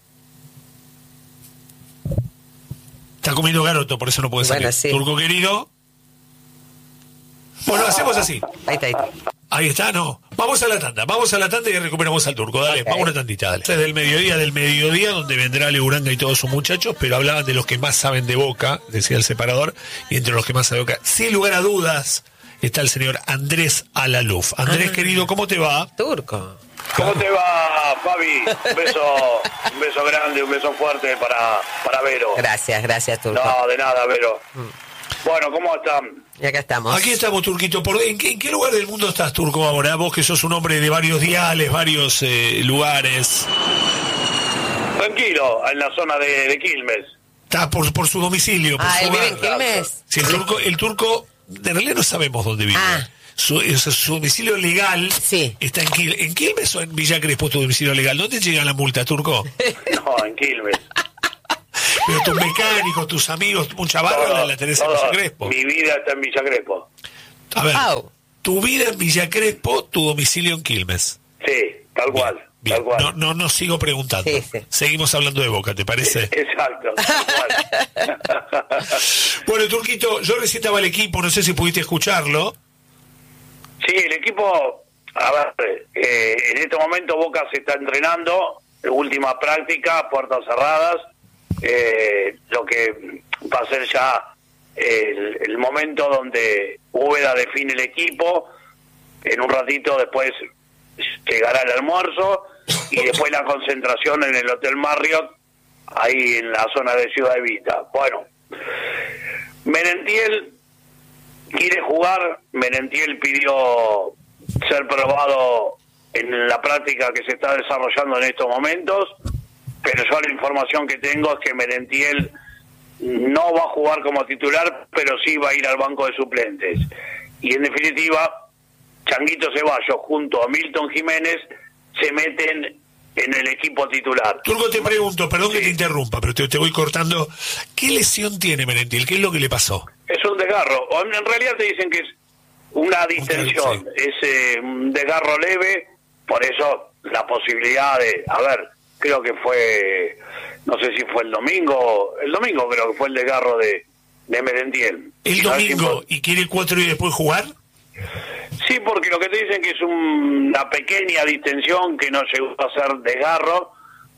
Está comiendo garoto, por eso no puede salir. Bueno, sí. Turco querido. Bueno, hacemos así. Ahí está, ahí está. Ahí está, no. Vamos a la tanda, vamos a la tanda y recuperamos al Turco. Dale, Ok. vamos a una tandita, dale. Es del mediodía, del mediodía, donde vendrá Leuranga y todos sus muchachos, pero hablaban de los que más saben de Boca, decía el separador, y entre los que más saben de Boca, sin lugar a dudas, está el señor Andrés Alaluf. Andrés, Ah. querido, ¿cómo te va? Turco. ¿Cómo te va, Fabi? Un beso, un beso grande, un beso fuerte para, para Vero. Gracias, gracias, Turco. No, de nada, Vero. Bueno, ¿cómo están? Y acá estamos. Aquí estamos, Turquito. ¿Por, en, qué, ¿En qué lugar del mundo estás, Turco, ahora? Vos que sos un hombre de varios diales, varios eh, lugares. Tranquilo, en la zona de, de Quilmes. Está por, por su domicilio. Por Ah, su ¿él vive en hogar. Quilmes? Sí, el turco, el turco, en realidad no sabemos dónde vive. Ah. Su, o sea, su domicilio legal Sí. está en Quilmes. ¿En Quilmes o en Villa Crespo tu domicilio legal? ¿Dónde llega la multa, Turco? No, en Quilmes. Pero tus mecánicos, tus amigos, mucha barra Todo, la, la tenés en todo. Villa Crespo. Mi vida está en Villa Crespo. A ver, Au. tu vida en Villa Crespo, tu domicilio en Quilmes. Sí, tal cual. Bien, Tal cual. no, no, no sigo preguntando. Sí, sí. Seguimos hablando de Boca, ¿te parece? Exacto, tal cual. Bueno, Turquito, yo recién estaba el equipo, no sé si pudiste escucharlo. Sí, el equipo, a ver, eh, en este momento Boca se está entrenando, última práctica, puertas cerradas, eh, lo que va a ser ya el, el momento donde Úbeda define el equipo, en un ratito después llegará el almuerzo y después la concentración en el Hotel Marriott, ahí en la zona de Ciudad Evita. Bueno, Merentiel quiere jugar, Merentiel pidió ser probado en la práctica que se está desarrollando en estos momentos, pero yo la información que tengo es que Merentiel no va a jugar como titular, pero sí va a ir al banco de suplentes. Y en definitiva, Changuito Ceballos junto a Milton Jiménez se meten en el equipo titular. Turco, te pregunto, perdón Sí. que te interrumpa, pero te, te voy cortando. ¿Qué lesión tiene Merentiel? ¿Qué es lo que le pasó? Es un desgarro, o en realidad te dicen que es una distensión, sí. es eh, un desgarro leve, por eso la posibilidad de, a ver, creo que fue, no sé si fue el domingo, el domingo creo que fue el desgarro de, de Merentiel. ¿El ¿Sabes domingo si y quiere cuatro días después jugar? Sí, porque lo que te dicen que es un- una pequeña distensión que no llegó a ser desgarro,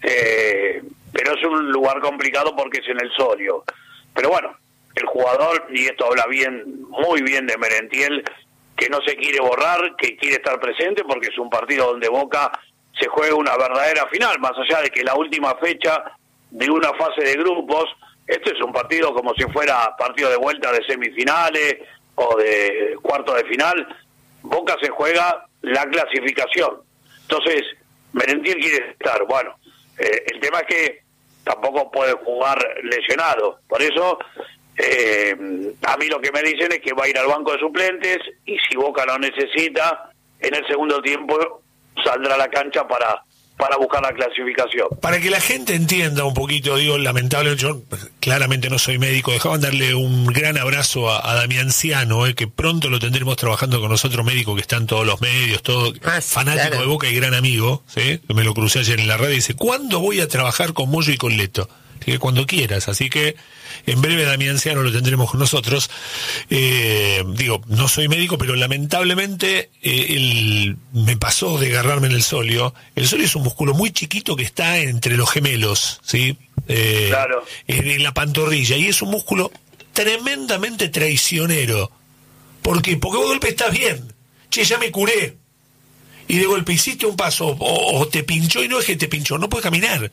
eh, pero es un lugar complicado porque es en el Sorio. Pero bueno, el jugador, y esto habla bien, muy bien de Merentiel, que no se quiere borrar, que quiere estar presente porque es un partido donde Boca se juega una verdadera final, más allá de que la última fecha de una fase de grupos, esto es un partido como si fuera partido de vuelta de semifinales o de cuarto de final. Boca se juega la clasificación. Entonces, Merentiel quiere estar. Bueno, eh, el tema es que tampoco puede jugar lesionado. Por eso, eh, a mí lo que me dicen es que va a ir al banco de suplentes y si Boca lo necesita, en el segundo tiempo saldrá a la cancha para para buscar la clasificación. Para que la gente entienda un poquito, digo, lamentable, yo claramente no soy médico, dejaban darle un gran abrazo a, a Damián Ciano, eh, que pronto lo tendremos trabajando con nosotros, médico que está en todos los medios, todo Ah, sí, fanático claro. de Boca y gran amigo, ¿sí? Me lo crucé ayer en la radio y dice, ¿cuándo voy a trabajar con Moyo y con Leto? Que cuando quieras, así que en breve Damián Ciano lo tendremos con nosotros. Eh, digo, no soy médico, pero lamentablemente eh, el, me pasó de agarrarme en el solio. El solio es un músculo muy chiquito que está entre los gemelos, ¿sí? Eh, Claro. en, en la pantorrilla, y es un músculo tremendamente traicionero. ¿Por qué? Porque vos de golpe estás bien. Che, ya me curé. Y de golpe hiciste un paso, o, o te pinchó, y no es que te pinchó, no puedes caminar.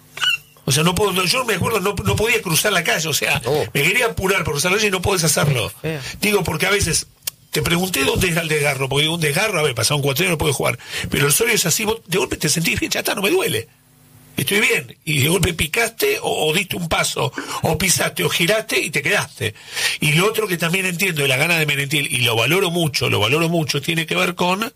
O sea, no puedo, no, yo me acuerdo, no, no podía cruzar la calle, o sea, Oh. me quería apurar por cruzar la calle y no podés hacerlo. Feo. Digo, porque a veces, te pregunté dónde era el desgarro, porque digo, un desgarro, a ver, pasaron cuatro años, no puedes jugar. Pero el solio es así, vos de golpe te sentís bien, chata, no me duele. Estoy bien. Y de golpe picaste, o, o diste un paso, o pisaste, o giraste y te quedaste. Y lo otro que también entiendo de la gana de Merentiel, y lo valoro mucho, lo valoro mucho, tiene que ver con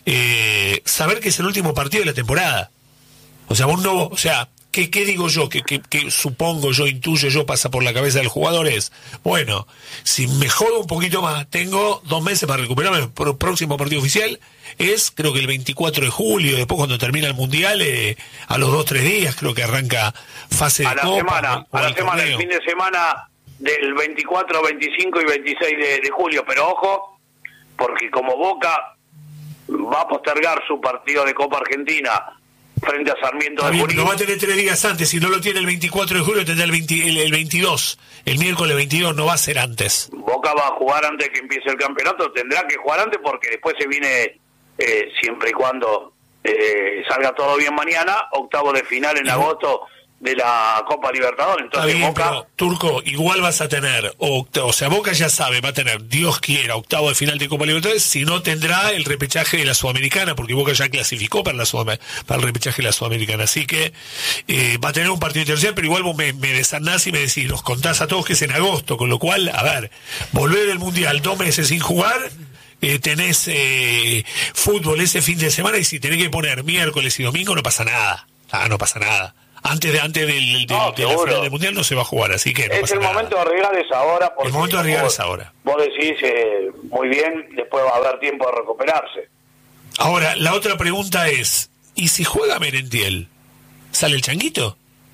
eh, saber que es el último partido de la temporada. O sea, vos no, o sea, ¿qué, qué digo yo? ¿Qué, qué, qué supongo yo, intuyo yo, pasa por la cabeza del jugador? Es, bueno, si me jodo un poquito más, tengo dos meses para recuperarme. El pro- próximo partido oficial es, creo que el veinticuatro de julio, después cuando termina el Mundial, eh, a los dos, tres días, creo que arranca fase de A la Copa, semana, o a la el semana, el torneo. fin de semana del veinticuatro, veinticinco y veintiséis de, de julio, pero ojo, porque como Boca va a postergar su partido de Copa Argentina frente a Sarmiento Está de bien, Junín. lo va a tener tres días antes, si no lo tiene el veinticuatro de julio, tendrá el, veinte, el, el veintidós, el miércoles veintidós, no va a ser antes. Boca va a jugar antes que empiece el campeonato, tendrá que jugar antes porque después se viene, eh, siempre y cuando eh, salga todo bien mañana, octavo de final en agosto de la Copa Libertadores. Entonces, Está bien, Boca... pero, Turco, igual vas a tener, o, o sea, Boca ya sabe, va a tener, Dios quiera, octavo de final de Copa Libertadores, si no tendrá el repechaje de la Sudamericana, porque Boca ya clasificó para la Sudam- para el repechaje de la Sudamericana, así que eh, va a tener un partido tercial, pero igual vos me, me desandás y me decís, los contás a todos que es en agosto, con lo cual, a ver, volver del Mundial dos meses sin jugar, eh, tenés eh, fútbol ese fin de semana, y si tenés que poner miércoles y domingo, no pasa nada, ah, no pasa nada. Antes de antes del, del, No, de la final del Mundial no se va a jugar, así que no es pasa el nada. momento de arriesgar es ahora. El momento de arriesgar vos, es ahora. Vos decís, eh, muy bien, después va a haber tiempo de recuperarse. Ahora, la otra pregunta es, ¿y si juega Merentiel? ¿Sale el Changuito?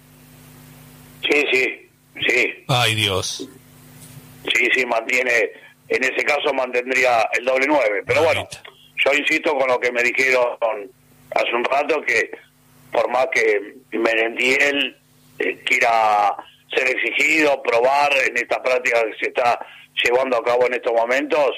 Sí, sí, sí. Ay, Dios. Sí, sí, mantiene, en ese caso mantendría el doble nueve. Pero bueno, yo insisto con lo que me dijeron hace un rato, que por más que Merentiel eh, quiera ser exigido, probar en esta práctica que se está llevando a cabo en estos momentos,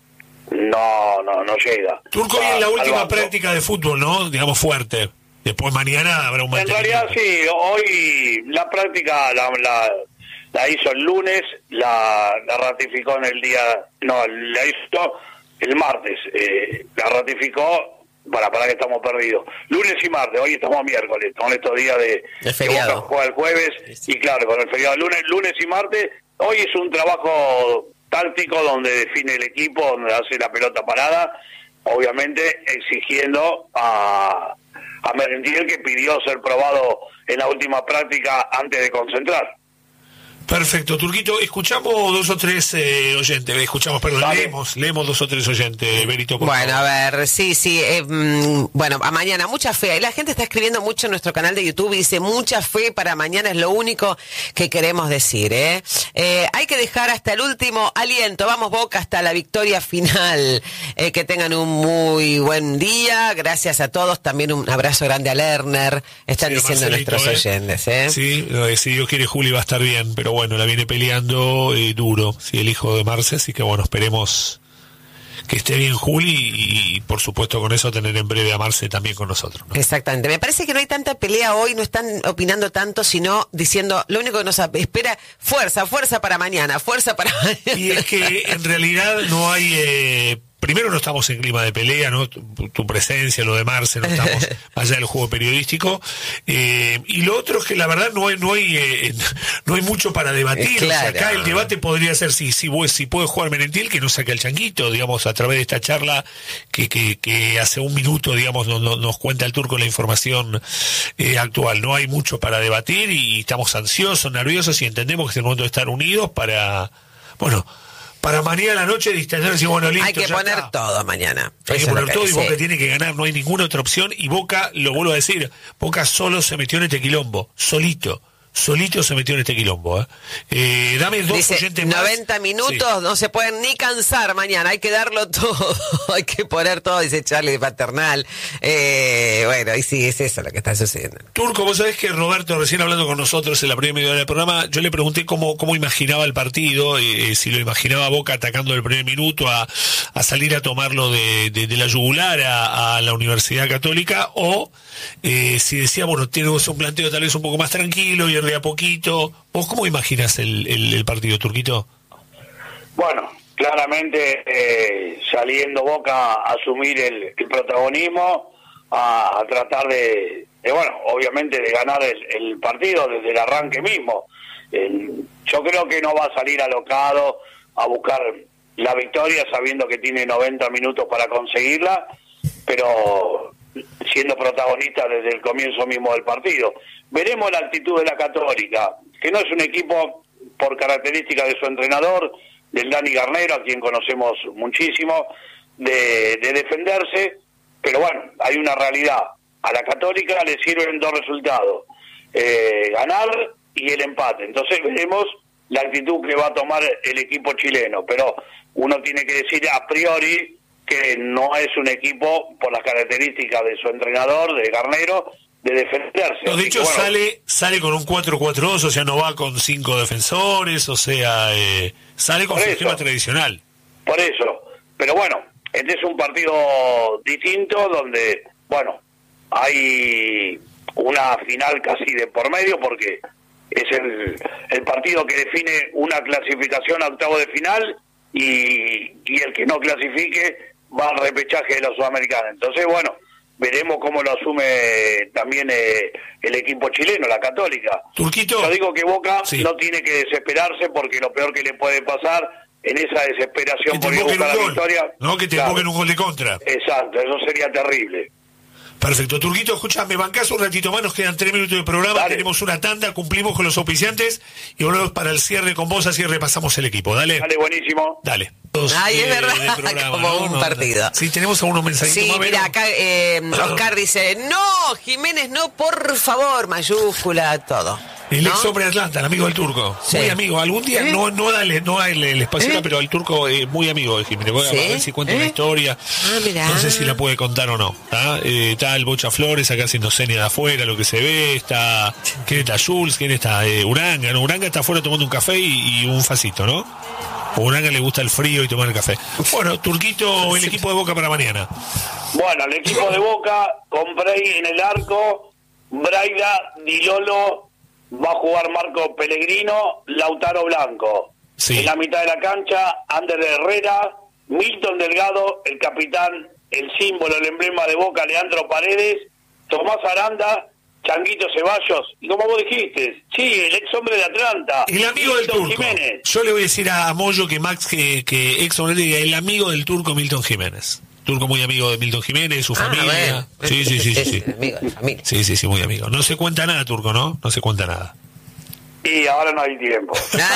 no, no, no llega. Turco, hoy Va en la al última banco. práctica de fútbol, ¿no? Digamos fuerte. Después mañana habrá un En mantenimiento. realidad sí, hoy la práctica la, la, la hizo el lunes, la, la ratificó en el día, no, la hizo el martes, eh, la ratificó, para, para que estamos perdidos, lunes y martes, hoy estamos miércoles, con estos días de El feriado. que Boca juega el jueves, y claro, con el feriado lunes, lunes y martes, hoy es un trabajo táctico donde define el equipo, donde hace la pelota parada, obviamente exigiendo a, a Merentiel, que pidió ser probado en la última práctica antes de concentrar. Perfecto, Turquito, escuchamos dos o tres eh, oyentes, escuchamos, perdón, Vale. leemos, leemos dos o tres oyentes, Berito, por Bueno, favor. a ver, sí, sí, eh, mm, bueno, a mañana, mucha fe. Y la gente está escribiendo mucho en nuestro canal de YouTube y dice, mucha fe para mañana es lo único que queremos decir, ¿eh? Eh, hay que dejar hasta el último aliento, vamos Boca hasta la victoria final. Eh, que tengan un muy buen día, gracias a todos, también un abrazo grande a Lerner, están Sí, diciendo Marcelito, nuestros ¿eh? oyentes, ¿eh? Sí, eh, si Dios quiere Juli va a estar bien, pero bueno, la viene peleando eh, duro, sí, el hijo de Marce, así que bueno, esperemos que esté bien Juli y, y, por supuesto con eso tener en breve a Marce también con nosotros, ¿no? Exactamente. Me parece que no hay tanta pelea hoy, no están opinando tanto, sino diciendo, lo único que nos espera, fuerza, fuerza para mañana, fuerza para mañana. Y es que en realidad no hay... Eh, primero no estamos en clima de pelea, ¿no? Tu, tu presencia, lo de Marce, no estamos allá del juego periodístico. Eh, y lo otro es que la verdad no hay no hay eh, no hay mucho para debatir. Claro. O sea, acá el debate podría ser si si, si puede jugar Merentiel, que no saque al Changuito, digamos, a través de esta charla que que, que hace un minuto, digamos, no, no, nos cuenta el Turco la información eh, actual. No hay mucho para debatir y estamos ansiosos, nerviosos y entendemos que es el momento de estar unidos para, bueno, para mañana a la noche distanciarse y bueno, listo. Hay que ya poner está. todo mañana. Hay que Eso es poner lo todo y sí. Boca tiene que ganar, no hay ninguna otra opción. Y Boca, lo vuelvo a decir, Boca solo se metió en este quilombo, solito. Solito se metió en este quilombo. ¿eh? Eh, dame dos Dice, oyentes más. noventa minutos, Sí. no se pueden ni cansar mañana, hay que darlo todo, hay que poner todo, dice Charlie de Paternal. Eh, bueno, y sí, es eso lo que está sucediendo. Turco, vos sabés que Roberto, recién hablando con nosotros en la primera media hora del programa, yo le pregunté cómo, cómo imaginaba el partido, eh, si lo imaginaba a Boca atacando el primer minuto, a, a salir a tomarlo de, de, de la yugular a, a la Universidad Católica, o eh, si decía, bueno, tenemos un planteo tal vez un poco más tranquilo y de a poquito. ¿Vos cómo imaginas el, el, el partido, Turquito? Bueno, claramente eh, saliendo Boca a asumir el, el protagonismo, a, a tratar de, de, bueno, obviamente de ganar el, el partido desde el arranque mismo. Eh, yo creo que no va a salir alocado a buscar la victoria sabiendo que tiene noventa minutos para conseguirla, pero siendo protagonista desde el comienzo mismo del partido. Veremos la actitud de la Católica, que no es un equipo por características de su entrenador, del Dani Garnero, a quien conocemos muchísimo, de, de defenderse, pero bueno, hay una realidad. A la Católica le sirven dos resultados, eh, ganar y el empate. Entonces veremos la actitud que va a tomar el equipo chileno, pero uno tiene que decir a priori que no es un equipo, por las características de su entrenador, de Garnero, de defenderse. No, de Así hecho que, bueno, sale sale con un cuatro cuatro dos, o sea, no va con cinco defensores, o sea, eh, sale con Por su eso. esquema tradicional. Por eso. Pero bueno, este es un partido distinto donde, bueno, hay una final casi de por medio, porque es el, el partido que define una clasificación a octavo de final, y, y el que no clasifique va al repechaje de la Sudamericana. Entonces, bueno, veremos cómo lo asume también eh, el equipo chileno, la Católica. Turquito. Yo digo que Boca Sí. no tiene que desesperarse, porque lo peor que le puede pasar en esa desesperación Que te por ir a invoquen buscar un la gol. victoria. No, que te Claro. invoquen un gol de contra. Exacto, eso sería terrible. Perfecto. Turquito, escucha, me bancás un ratito más, nos quedan tres minutos de programa, Dale. tenemos una tanda, cumplimos con los auspiciantes y volvemos para el cierre con vos, así repasamos el equipo. Dale. Dale, buenísimo. Dale. Ay, es De- verdad, de programa, como ¿no? un No, partido. no. Sí, tenemos algunos mensajitos Sí, más. mira, Vero. acá eh, Oscar dice, no, Jiménez, no, por favor, mayúscula, todo. El ¿no? ex hombre de Atlanta, el amigo del Turco. Sí. Muy amigo. Algún día ¿Eh? no no dale, no a el, el espacio, ¿Eh? pero el Turco es muy amigo de Jiménez. Voy a ¿Sí? ver si cuenta ¿Eh? una historia. Ah, mirá. No sé si la puede contar o no. ¿Tá? Eh, está el Bocha Flores acá haciendo señas de afuera, lo que se ve. Está. ¿Quién está? Jules, ¿quién está? Eh, Uranga. ¿no? Uranga está afuera tomando un café y, y un facito, ¿no? A Uranga le gusta el frío y tomar el café. Bueno, Turquito, el equipo de Boca para mañana. Bueno, el equipo de Boca, con Bray en el arco, Braida, Dilolo, va a jugar Marco Pellegrino, Lautaro Blanco. Sí. En la mitad de la cancha, Ander Herrera, Milton Delgado, el capitán, el símbolo, el emblema de Boca, Leandro Paredes, Tomás Aranda, Changuito Ceballos, y como vos dijiste, sí, el ex hombre de Atlanta, El amigo del Milton Turco. Jiménez. Yo le voy a decir a Moyo que Max, que, que ex hombre, diga el amigo del Turco Milton Jiménez. Turco muy amigo de Milton Jiménez, su Ah, familia. bueno. Sí, sí, sí, sí, sí. Amigo de familia. Sí, sí, sí, muy amigo. No se cuenta nada, Turco, ¿no? No se cuenta nada. Y ahora no hay tiempo.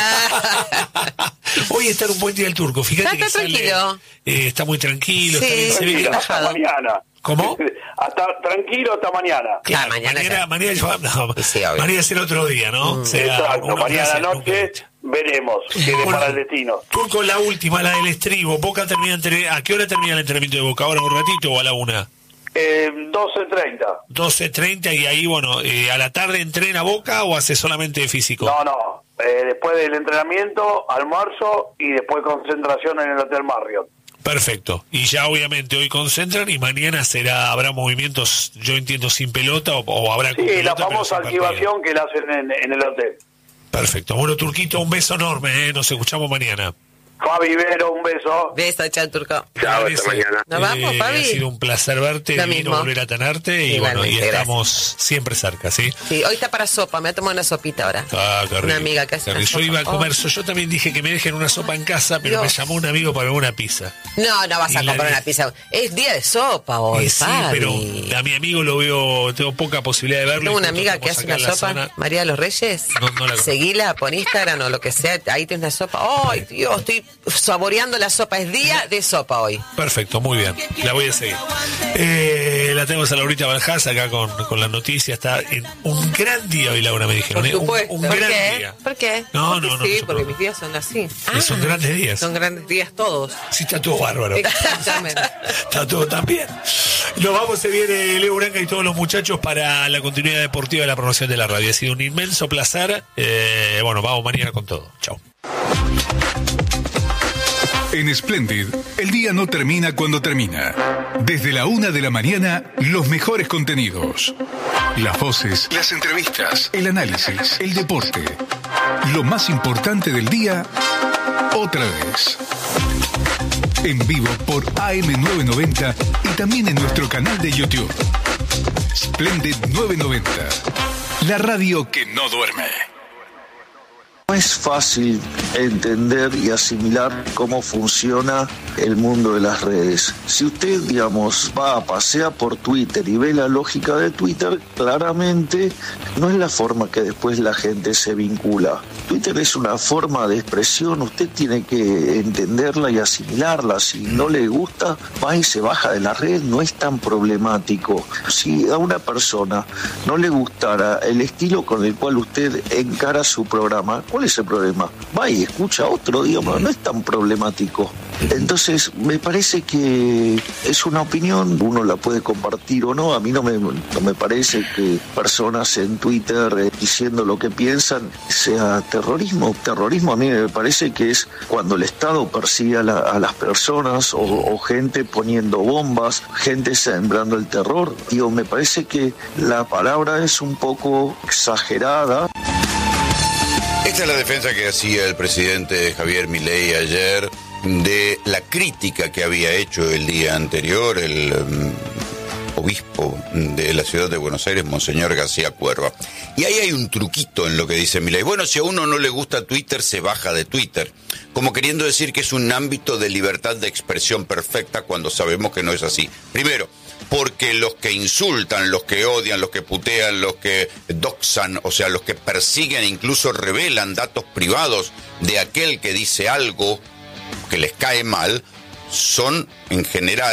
Ah, Hoy está en un buen día el Turco, fíjate Está que sale, tranquilo. eh, está muy tranquilo, Sí, está bien, se ve que- tranquilo. Hasta relajado. mañana. ¿Cómo? Hasta tranquilo hasta mañana. Claro, mañana mañana, ya. mañana, yo- no, Sí, obvio. mañana es el otro día, ¿no? O sea, Exacto, una mañana frase nunca noche hecha. veremos qué Bueno, depara el destino. Turco, la última, la del estribo. Boca termina entre... ¿A qué hora termina el entrenamiento de Boca? ¿Ahora un ratito o a la una? Eh, doce treinta. doce treinta y ahí, bueno, eh, ¿a la tarde entrena Boca o hace solamente físico? No, no. Eh, después del entrenamiento, almuerzo y después concentración en el Hotel Marriott. Perfecto. Y ya obviamente hoy concentran y mañana será habrá movimientos, yo entiendo, sin pelota o, o habrá con Sí, la pelota, pero famosa sin partido. activación que la hacen en, en el hotel. Perfecto. Bueno, Turquito, un beso enorme, ¿eh? Nos escuchamos mañana. Fabi Vero, un beso. beso, chao, Turco. Chao, Parece. hasta mañana. Nos vamos, Eh, Fabi. Ha sido un placer verte, Lo divino mismo. volver a tenerte y Igualmente, bueno, y gracias. estamos siempre cerca, ¿sí? Sí, hoy está para sopa, me voy a tomar una sopita ahora. Ah, qué rico, Una amiga que hace qué una rico. Yo sopa. iba a comer, Oh. yo también dije que me dejen una sopa en casa, pero Dios. me llamó un amigo para una pizza. No, no vas Y a la comprar di- una pizza. Es día de sopa hoy, Y sí, Fabi. pero a mi amigo lo veo, tengo poca posibilidad de verlo. Tengo y una justo amiga que estamos hace acá una en la sopa, zona. María de los Reyes. No, no la conozco. Seguila por Instagram o lo que sea, ahí tienes una sopa. ¡Ay, Dios! Estoy saboreando la sopa. Es día de sopa hoy. Perfecto, muy bien. La voy a seguir. Eh, la tenemos a Laurita Baljás acá con, con las noticias. Está en un gran día hoy, Laura, me dijeron. Por ¿eh? Un- supuesto. Un, ¿Por gran qué? día. ¿Por qué? No, Porque no, no. Sí, no se porque preocupe. mis días son así. Son grandes días. Son grandes días todos. Sí, está todo bárbaro. Exactamente. Está todo tan bien. Nos vamos, se viene Leo Uranga y todos los muchachos para la continuidad deportiva de la promoción de la radio. Ha sido un inmenso placer. Eh, bueno, vamos mañana con todo. Chao. En Splendid, el día no termina cuando termina. Desde la una de la mañana, los mejores contenidos. Las voces, las entrevistas, el análisis, el deporte. Lo más importante del día, otra vez. En vivo por A M novecientos noventa y también en nuestro canal de YouTube. Splendid novecientos noventa. La radio que no duerme. No es fácil entender y asimilar cómo funciona el mundo de las redes. Si usted, digamos, va a pasear por Twitter y ve la lógica de Twitter, claramente no es la forma que después la gente se vincula. Twitter es una forma de expresión, usted tiene que entenderla y asimilarla. Si no le gusta, va y se baja de la red, no es tan problemático. Si a una persona no le gustara el estilo con el cual usted encara su programa, ¿cuál ¿Cuál es el problema? Va y escucha a otro, digamos, no es tan problemático. Entonces, me parece que es una opinión, uno la puede compartir o no. A mí no me, no me parece que personas en Twitter eh, diciendo lo que piensan sea terrorismo. Terrorismo a mí me parece que es cuando el Estado persigue a, la, a las personas o, o gente poniendo bombas, gente sembrando el terror. Digo, me parece que la palabra es un poco exagerada. Esta es la defensa que hacía el presidente Javier Milei ayer de la crítica que había hecho el día anterior el um, obispo de la ciudad de Buenos Aires, Monseñor García Cuerva. Y ahí hay un truquito en lo que dice Milei. Bueno, si a uno no le gusta Twitter, se baja de Twitter. Como queriendo decir que es un ámbito de libertad de expresión perfecta cuando sabemos que no es así. Primero, porque los que insultan, los que odian, los que putean, los que doxan, o sea, los que persiguen, incluso revelan datos privados de aquel que dice algo que les cae mal, son en general